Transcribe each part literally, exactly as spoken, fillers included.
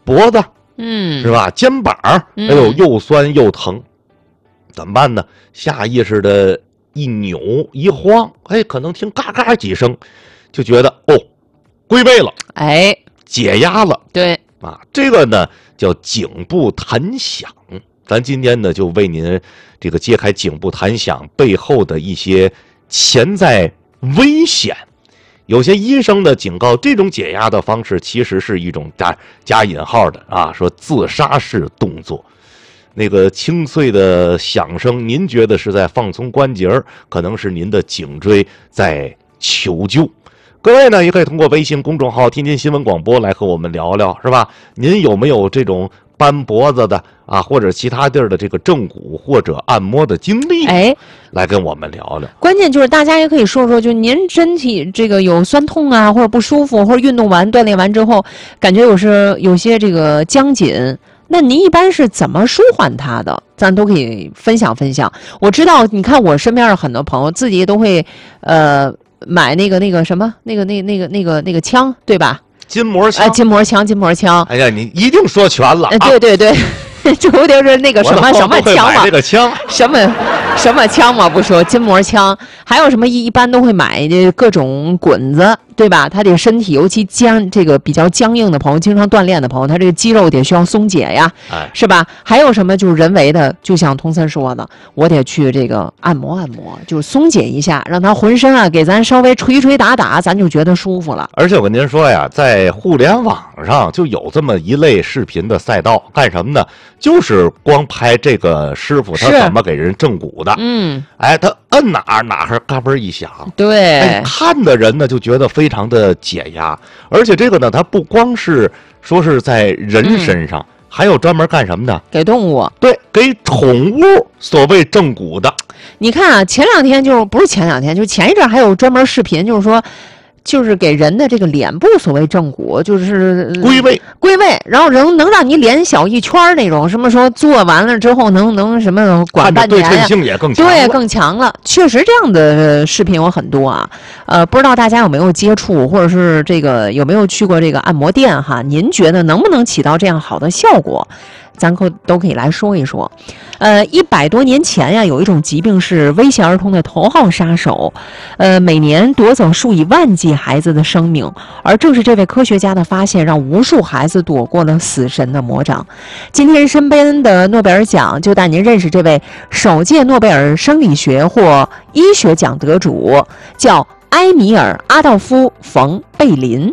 脖子， 嗯， 是吧？肩膀，哎呦，又酸又疼，怎么办呢？下意识的一扭一晃，哎，可能听嘎嘎几声，就觉得哦，归位了， 哎， 解压了。 对啊，这个呢叫颈部弹响。咱今天呢就为您这个揭开颈部弹响背后的一些潜在危险。有些医生呢警告，这种解压的方式其实是一种加加引号的啊，说自杀式动作。那个清脆的响声，您觉得是在放松关节，可能是您的颈椎在求救。各位呢，也可以通过微信公众号“天津新闻广播”来和我们聊聊，是吧？您有没有这种扳脖子的啊，或者其他地儿的这个正骨或者按摩的经历？ 哎， 来跟我们聊聊。 关键就是大家也可以说说，就您身体这个有酸痛啊，或者不舒服，或者运动完锻炼完之后，感觉有是有些这个僵紧。那您一般是怎么舒缓它的？咱都可以分享分享。我知道，你看我身边的很多朋友自己都会，呃，买那个那个什么，那个那那个那个那个枪，对吧？ 筋膜枪。 哎，筋膜枪，筋膜枪。 哎呀，你一定说全了、啊呃。对对对，就有点是那个什么什么枪嘛， 这个枪， 什么什么枪嘛，不说筋膜枪，还有什么一一般都会买这各种滚子。对吧？他这个身体尤其僵，这个比较僵硬的朋友，经常锻炼的朋友，他这个肌肉得需要松解呀， 哎、 是吧？还有什么就是人为的，就像童森说的，我得去这个按摩按摩，就是松解一下，让他浑身啊给咱稍微捶捶打打，咱就觉得舒服了。 而且我跟您说呀，在互联网上就有这么一类视频的赛道，干什么呢？就是光拍这个师傅他怎么给人正骨的， 嗯， 哎，他摁哪儿哪儿嘎嘣一响， 对， 哎，看的人呢就觉得非常的解压，而且这个呢，它不光是说是在人身上，嗯、还有专门干什么的？ 给动物， 对，给宠物所谓正骨的。 你看啊，前两天就是不是前两天，就前一阵还有专门视频，就是说。就是给人的这个脸部所谓正骨，就是归位， 归位，然后能能让你脸小一圈那种，什么说做完了之后能能什么管半年呀， 对称性也更强， 对，更强了。确实这样的视频有很多啊，呃，不知道大家有没有接触，或者是这个有没有去过这个按摩店哈？您觉得能不能起到这样好的效果？咱可都可以来说一说。呃，一百多年前呀，有一种疾病是威胁儿童的头号杀手，呃，每年夺走数以万计孩子的生命。而正是这位科学家的发现，让无数孩子躲过了死神的魔掌。今天身边的诺贝尔奖就带您认识这位首届诺贝尔生理学或医学奖得主，叫埃米尔·阿道夫·冯·贝林。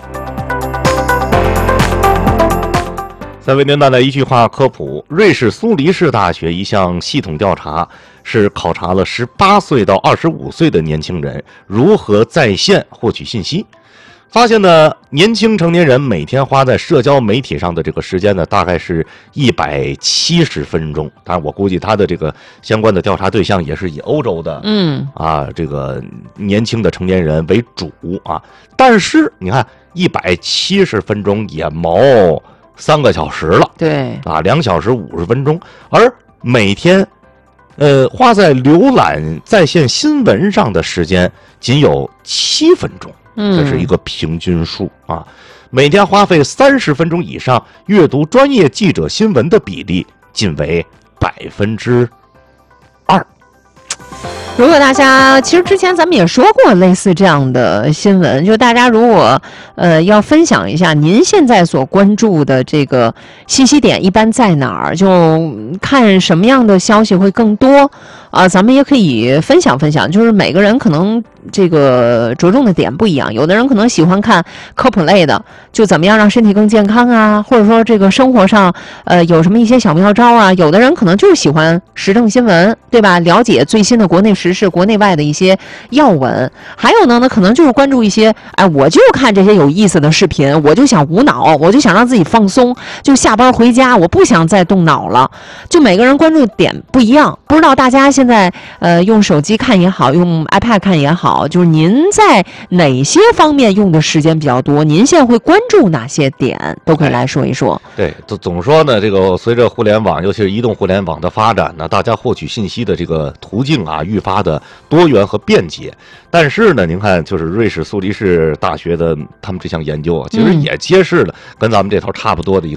再为您带来一句话科普：瑞士苏黎世大学一项系统调查是考察了十八岁到二十五岁的年轻人如何在线获取信息，发现呢，年轻成年人每天花在社交媒体上的这个时间呢，大概是一百七十分钟。当然，我估计他的这个相关的调查对象也是以欧洲的， 嗯啊，这个年轻的成年人为主啊。但是你看，一百七十分钟也毛。三个小时了， 对啊，两小时五十分钟，而每天，呃，花在浏览在线新闻上的时间仅有七分钟，这是一个平均数啊。每天花费三十分钟以上阅读专业记者新闻的比例仅为百分之二。 如果大家其实之前咱们也说过类似这样的新闻，就大家如果呃要分享一下您现在所关注的这个信息点一般在哪儿，就看什么样的消息会更多啊，咱们也可以分享分享。就是每个人可能这个着重的点不一样，有的人可能喜欢看科普类的，就怎么样让身体更健康啊，或者说这个生活上呃有什么一些小妙招啊，有的人可能就是喜欢时政新闻，对吧？了解最新的国内时事、国内外的一些要闻，还有呢，那可能就是关注一些，哎，我就看这些有意思的视频，我就想无脑，我就想让自己放松，就下班回家，我不想再动脑了。就每个人关注点不一样，不知道大家现在呃用手机看也好，用 iPad 看也好，就是您在哪些方面用的时间比较多？您现在会关注哪些点？都可以来说一说。 对，总总说呢，这个随着互联网，尤其是移动互联网的发展呢，大家获取信息的这个途径啊，愈发的多元和便捷。但是呢，您看，就是瑞士苏黎世大学的他们这项研究啊，其实也揭示了跟咱们这头差不多的一个